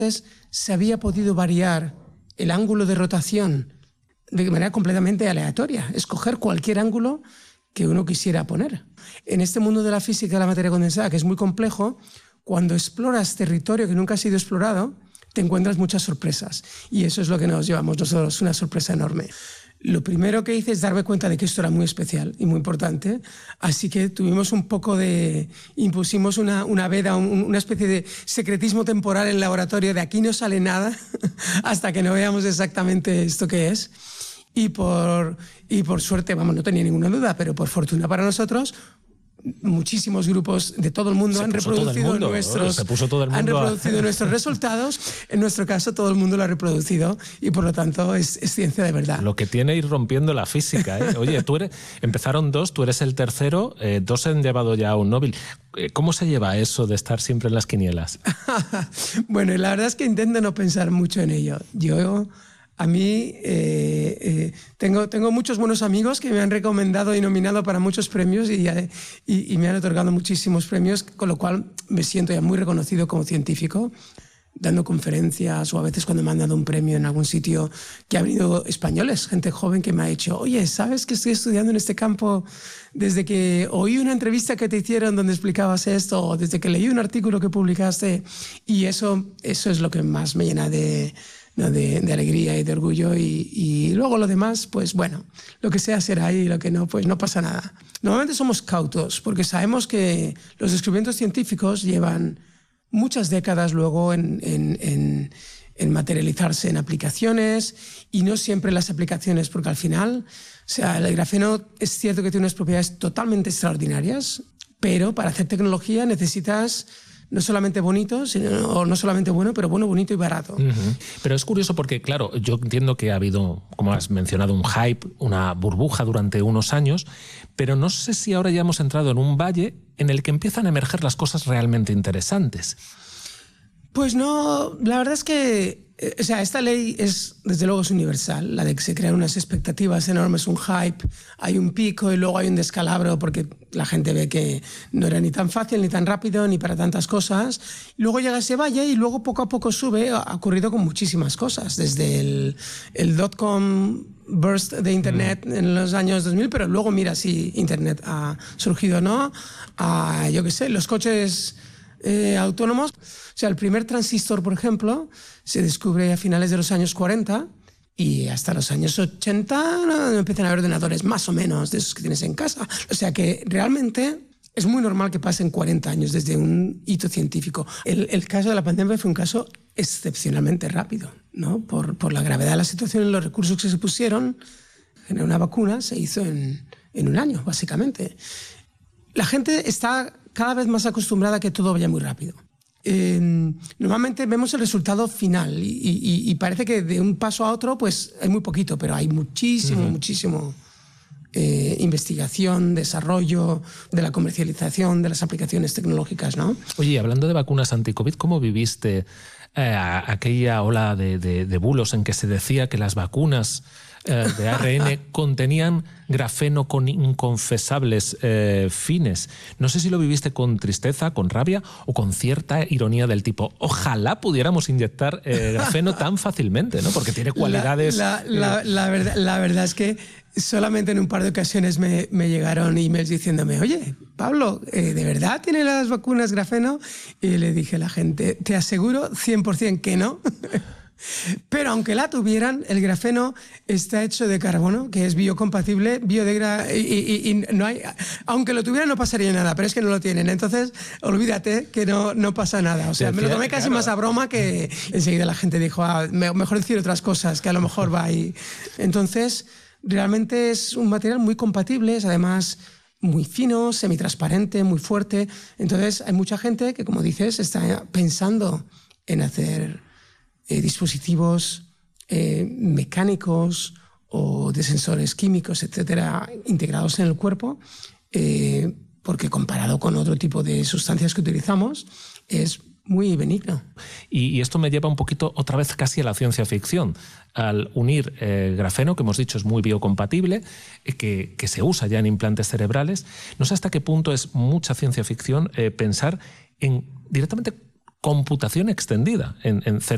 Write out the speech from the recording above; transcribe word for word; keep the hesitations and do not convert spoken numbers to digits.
se había podido variar el ángulo de rotación de manera completamente aleatoria, escoger cualquier ángulo que uno quisiera poner. En este mundo de la física de la materia condensada, que es muy complejo, cuando exploras territorio que nunca ha sido explorado, te encuentras muchas sorpresas. Y eso es lo que nos llevamos nosotros, una sorpresa enorme. Lo primero que hice es darme cuenta de que esto era muy especial y muy importante, así que tuvimos un poco de... impusimos una, una veda, un, una especie de secretismo temporal en el laboratorio, de aquí no sale nada hasta que no veamos exactamente esto que es. Y por, y por suerte, vamos, no tenía ninguna duda, pero por fortuna para nosotros, muchísimos grupos de todo el mundo se han puso reproducido todo el mundo, nuestros se puso todo el mundo han reproducido a... nuestros resultados. En nuestro caso, todo el mundo lo ha reproducido y por lo tanto es, es ciencia de verdad. Lo que tiene ir rompiendo la física, ¿eh? Oye, tú eres, empezaron dos, tú eres el tercero, eh, dos han llevado ya un Nobel. ¿Cómo se lleva eso de estar siempre en las quinielas? Bueno, la verdad es que intento no pensar mucho en ello. Yo... A mí eh, eh, tengo, tengo muchos buenos amigos que me han recomendado y nominado para muchos premios y, y, y me han otorgado muchísimos premios, con lo cual me siento ya muy reconocido como científico, dando conferencias o a veces cuando me han dado un premio en algún sitio, que ha venido españoles, gente joven que me ha dicho, oye, ¿sabes que estoy estudiando en este campo desde que oí una entrevista que te hicieron donde explicabas esto o desde que leí un artículo que publicaste? Y eso, eso es lo que más me llena de... ¿no? De, de alegría y de orgullo y, y luego lo demás, pues bueno, lo que sea será y lo que no, pues no pasa nada. Normalmente somos cautos porque sabemos que los descubrimientos científicos llevan muchas décadas luego en, en, en, en materializarse en aplicaciones y no siempre las aplicaciones, porque al final, o sea, el grafeno es cierto que tiene unas propiedades totalmente extraordinarias, pero para hacer tecnología necesitas no solamente bonito, sino, o no solamente bueno, pero bueno, bonito y barato. Uh-huh. Pero es curioso porque, claro, yo entiendo que ha habido, como has mencionado, un hype, una burbuja durante unos años, pero no sé si ahora ya hemos entrado en un valle en el que empiezan a emerger las cosas realmente interesantes. Pues no, la verdad es que, o sea, esta ley es, desde luego, es universal, la de que se crean unas expectativas enormes, un hype, hay un pico y luego hay un descalabro porque la gente ve que no era ni tan fácil, ni tan rápido, ni para tantas cosas. Luego llega ese valle y luego poco a poco sube. Ha ocurrido con muchísimas cosas, desde el, el dot-com burst de Internet mm. en los años dos mil, pero luego mira si Internet ha surgido o no, a, yo qué sé, los coches... Eh, autónomos. O sea, el primer transistor, por ejemplo, se descubre a finales de los años cuarenta y hasta los años ochenta no, empiezan a haber ordenadores más o menos de esos que tienes en casa. O sea que realmente es muy normal que pasen cuarenta años desde un hito científico. El, el caso de la pandemia fue un caso excepcionalmente rápido, ¿no? Por, por la gravedad de la situación y los recursos que se pusieron, generar una vacuna se hizo en, en un año, básicamente. La gente está cada vez más acostumbrada a que todo vaya muy rápido. Eh, normalmente vemos el resultado final y, y, y parece que de un paso a otro pues hay muy poquito, pero hay muchísimo, uh-huh. muchísimo eh, investigación, desarrollo, de la comercialización, de las aplicaciones tecnológicas, ¿no? Oye, hablando de vacunas anti-COVID, ¿cómo viviste eh, aquella ola de, de, de bulos en que se decía que las vacunas eh, de A R N contenían grafeno con inconfesables eh, fines? No sé si lo viviste con tristeza, con rabia o con cierta ironía del tipo, ojalá pudiéramos inyectar eh, grafeno tan fácilmente, ¿no? Porque tiene cualidades... La, la, la, la, verdad, la verdad es que solamente en un par de ocasiones me, me llegaron emails diciéndome, oye, Pablo, ¿eh, ¿de verdad tiene las vacunas grafeno? Y le dije a la gente, te aseguro cien por ciento que no. Pero aunque la tuvieran, el grafeno está hecho de carbono, que es biocompatible, biodegrada, y, y, y no hay, aunque lo tuvieran no pasaría nada, pero es que no lo tienen. Entonces, olvídate que no, no pasa nada. O sea, me lo tomé casi claro. más a broma que enseguida la gente dijo, ah, mejor decir otras cosas, que a lo mejor va ahí. Entonces, realmente es un material muy compatible, es además muy fino, semitransparente, muy fuerte. Entonces, hay mucha gente que, como dices, está pensando en hacer Eh, dispositivos eh, mecánicos o de sensores químicos, etcétera, integrados en el cuerpo, eh, porque comparado con otro tipo de sustancias que utilizamos, es muy benigno. Y, y esto me lleva un poquito otra vez casi a la ciencia ficción. Al unir eh, grafeno, que hemos dicho es muy biocompatible, eh, que, que se usa ya en implantes cerebrales, no sé hasta qué punto es mucha ciencia ficción eh, pensar en directamente computación extendida en, en cerebros.